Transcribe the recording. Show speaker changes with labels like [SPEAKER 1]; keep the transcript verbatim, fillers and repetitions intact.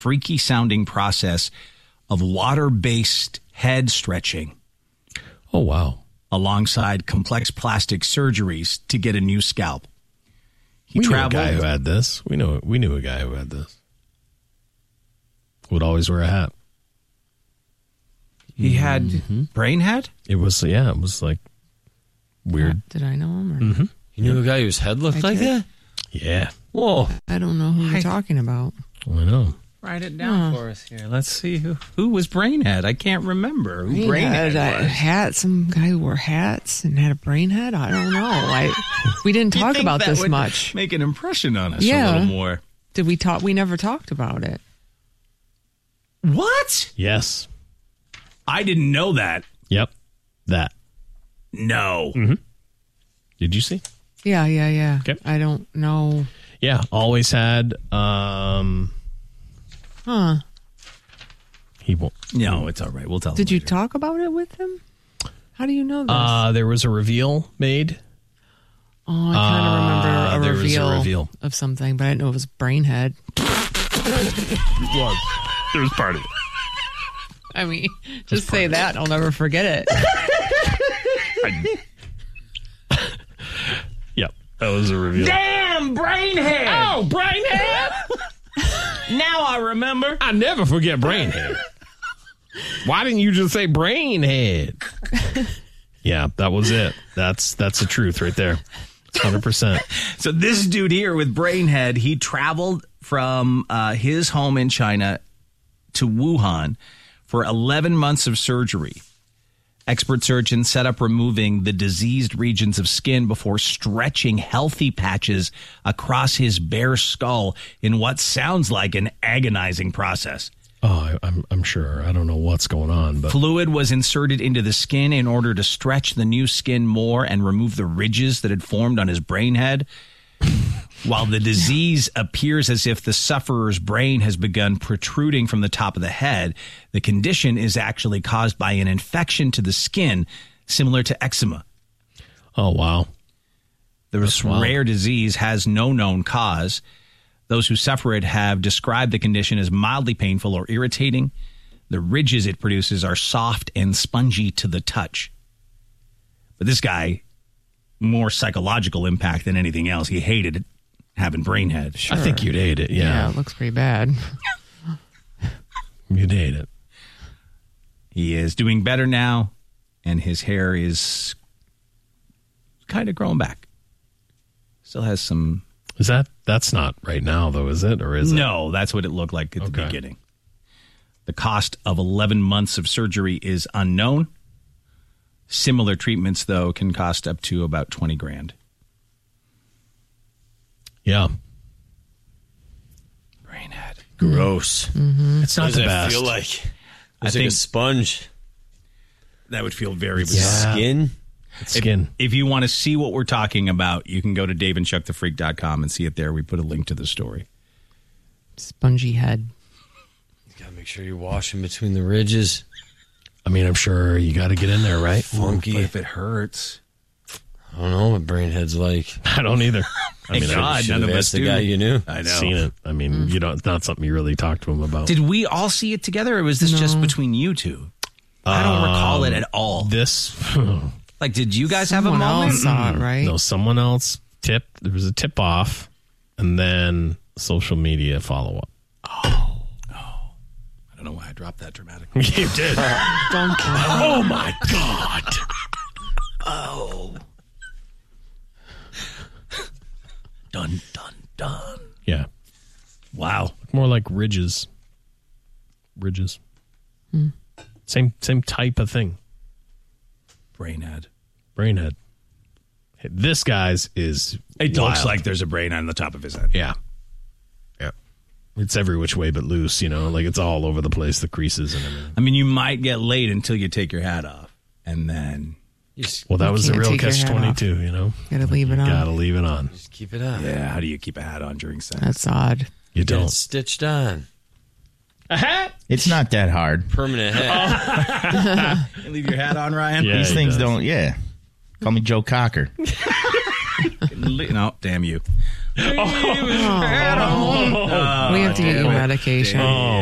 [SPEAKER 1] freaky sounding process of water-based head stretching.
[SPEAKER 2] Oh, wow.
[SPEAKER 1] Alongside complex plastic surgeries to get a new scalp. He
[SPEAKER 2] we
[SPEAKER 1] traveled.
[SPEAKER 2] knew a guy who had this. We know. We knew a guy who had this. Would always wear a hat.
[SPEAKER 1] He had
[SPEAKER 2] mm-hmm.
[SPEAKER 1] brain head?
[SPEAKER 2] It was, yeah, it was like weird.
[SPEAKER 3] Did I know him? Or?
[SPEAKER 2] Mm-hmm.
[SPEAKER 4] You knew a guy whose head looked
[SPEAKER 3] I
[SPEAKER 4] like
[SPEAKER 3] did.
[SPEAKER 4] that?
[SPEAKER 2] Yeah.
[SPEAKER 4] Whoa.
[SPEAKER 3] I don't know who
[SPEAKER 1] I-
[SPEAKER 3] you're talking about.
[SPEAKER 2] I know.
[SPEAKER 1] Write it down
[SPEAKER 3] Huh.
[SPEAKER 1] for us here. Let's see who who was Brainhead. I can't remember who
[SPEAKER 3] Brain
[SPEAKER 1] Brainhead
[SPEAKER 3] head, a
[SPEAKER 1] was.
[SPEAKER 3] hat. Some guy who wore hats and had a brain head. I don't know. I we didn't
[SPEAKER 1] You'd
[SPEAKER 3] talk
[SPEAKER 1] think
[SPEAKER 3] about
[SPEAKER 1] that
[SPEAKER 3] this
[SPEAKER 1] would
[SPEAKER 3] much.
[SPEAKER 1] Make an impression on us
[SPEAKER 3] Yeah.
[SPEAKER 1] a little more.
[SPEAKER 3] Did we talk? We never talked about it.
[SPEAKER 1] What?
[SPEAKER 2] Yes.
[SPEAKER 1] I didn't know that.
[SPEAKER 2] Yep. That.
[SPEAKER 1] No.
[SPEAKER 2] Mm-hmm. Did you see?
[SPEAKER 3] Yeah, yeah, yeah.
[SPEAKER 2] Okay.
[SPEAKER 3] I don't know.
[SPEAKER 2] Yeah. Always had. Um,
[SPEAKER 3] Huh?
[SPEAKER 2] he won't.
[SPEAKER 1] No, it's all right. We'll tell
[SPEAKER 3] Did
[SPEAKER 1] him
[SPEAKER 3] you
[SPEAKER 1] later.
[SPEAKER 3] talk about it with him? How do you know this?
[SPEAKER 2] Uh, there was a reveal made.
[SPEAKER 3] oh, I kind of remember
[SPEAKER 2] uh,
[SPEAKER 3] a,
[SPEAKER 2] there was a
[SPEAKER 3] reveal
[SPEAKER 2] reveal.
[SPEAKER 3] of something, but I didn't know it was brain head.
[SPEAKER 2] Was. There was part of it.
[SPEAKER 3] I mean, just say that. I'll never forget it.
[SPEAKER 2] Yep. That was a reveal.
[SPEAKER 1] Damn, Brainhead!
[SPEAKER 2] Oh, Brainhead!
[SPEAKER 1] Now I remember.
[SPEAKER 2] I never forget Brainhead. Why didn't you just say Brainhead? Yeah, that was it. That's that's the truth right there. one hundred percent.
[SPEAKER 1] So this dude here with Brainhead, he traveled from uh, his home in China to Wuhan for eleven months of surgery. Expert surgeons set up removing the diseased regions of skin before stretching healthy patches across his bare skull in what sounds like an agonizing process.
[SPEAKER 2] Oh, I, I'm I'm sure. I don't know what's going on, but
[SPEAKER 1] Fluid was inserted into the skin in order to stretch the new skin more and remove the ridges that had formed on his brain head. While the disease appears as if the sufferer's brain has begun protruding from the top of the head, the condition is actually caused by an infection to the skin, similar to eczema.
[SPEAKER 2] oh wow.
[SPEAKER 1] This
[SPEAKER 2] wild.
[SPEAKER 1] rare disease has no known cause. Those who suffer it have described the condition as mildly painful or irritating. The ridges it produces are soft and spongy to the touch. But this guy, more psychological impact than anything else. He hated it, having Brainhead.
[SPEAKER 2] I think you'd hate it.
[SPEAKER 3] Yeah,
[SPEAKER 2] Yeah,
[SPEAKER 3] it looks pretty bad.
[SPEAKER 2] you'd hate it.
[SPEAKER 1] He is doing better now, and his hair is kind of growing back. Still has some...
[SPEAKER 2] Is that that's not right now though, is it? Or is it?
[SPEAKER 1] No, that's what it looked like at the
[SPEAKER 2] Okay.
[SPEAKER 1] beginning. The cost of eleven months of surgery is unknown. Similar treatments, though, can cost up to about twenty grand.
[SPEAKER 2] Yeah.
[SPEAKER 1] Brainhead.
[SPEAKER 4] Gross.
[SPEAKER 2] It's
[SPEAKER 4] What
[SPEAKER 2] not
[SPEAKER 4] does
[SPEAKER 2] the
[SPEAKER 4] that
[SPEAKER 2] best.
[SPEAKER 4] feel like?
[SPEAKER 1] I
[SPEAKER 4] It's like a
[SPEAKER 1] think-
[SPEAKER 4] sponge.
[SPEAKER 1] That would feel very
[SPEAKER 2] Yeah.
[SPEAKER 1] bizarre.
[SPEAKER 4] Skin.
[SPEAKER 2] It's skin.
[SPEAKER 1] If you want to see what we're talking about, you can go to dave and chuck the freak dot com and see it there. We put a link to the story.
[SPEAKER 3] Spongy head.
[SPEAKER 4] You gotta make sure you're washing between the ridges.
[SPEAKER 2] I mean, I'm sure you got to get in there, right?
[SPEAKER 4] Funky.
[SPEAKER 1] But if it hurts...
[SPEAKER 4] I don't know what Brainhead's like.
[SPEAKER 2] I don't either. I
[SPEAKER 1] Thank
[SPEAKER 2] mean,
[SPEAKER 1] God,
[SPEAKER 2] I've
[SPEAKER 1] none of us
[SPEAKER 4] That's the
[SPEAKER 1] do.
[SPEAKER 4] guy you knew.
[SPEAKER 1] I know.
[SPEAKER 2] seen it. I mean, you don't. Not something you really talk to him about.
[SPEAKER 1] Did we all see it together, or was this just
[SPEAKER 3] No.
[SPEAKER 1] between you two? I don't recall it at all.
[SPEAKER 2] This?
[SPEAKER 1] Like, did you guys have a
[SPEAKER 3] Someone
[SPEAKER 1] moment?
[SPEAKER 3] else saw it, right?
[SPEAKER 2] No, someone else tipped. There was a tip off, and then social media follow up.
[SPEAKER 1] I don't know why I dropped that dramatically.
[SPEAKER 2] You did.
[SPEAKER 3] Don't
[SPEAKER 2] Oh my god.
[SPEAKER 1] Oh. Dun, dun, dun.
[SPEAKER 2] Yeah.
[SPEAKER 1] Wow.
[SPEAKER 2] More like ridges. Ridges. Same same type of thing.
[SPEAKER 1] Brainhead.
[SPEAKER 2] Brainhead. This guy's is
[SPEAKER 1] It
[SPEAKER 2] wild.
[SPEAKER 1] looks like there's a brain on the top of his head.
[SPEAKER 2] Yeah. Yeah. It's every which way but loose, you know, like it's all over the place, the creases and everything.
[SPEAKER 1] I mean, you might get laid until you take your hat off. And then,
[SPEAKER 4] You just,
[SPEAKER 2] Well, that
[SPEAKER 3] You
[SPEAKER 2] was the
[SPEAKER 3] can't
[SPEAKER 2] real
[SPEAKER 3] take your
[SPEAKER 2] catch
[SPEAKER 3] hat
[SPEAKER 2] twenty-two, you know?
[SPEAKER 3] Gotta leave it on.
[SPEAKER 2] Gotta leave it on.
[SPEAKER 4] just keep it on.
[SPEAKER 1] yeah, how do you keep a hat on during sex?
[SPEAKER 3] That's odd.
[SPEAKER 2] You
[SPEAKER 4] Get it
[SPEAKER 2] don't.
[SPEAKER 4] stitched on.
[SPEAKER 2] A hat?
[SPEAKER 5] It's not that hard.
[SPEAKER 4] Permanent hat.
[SPEAKER 1] You leave your hat on, Ryan?
[SPEAKER 2] Yeah,
[SPEAKER 5] These
[SPEAKER 2] he
[SPEAKER 5] things
[SPEAKER 2] does.
[SPEAKER 5] don't, yeah. Call me Joe Cocker.
[SPEAKER 1] No, damn you.
[SPEAKER 3] we have to get you medication.
[SPEAKER 2] Oh,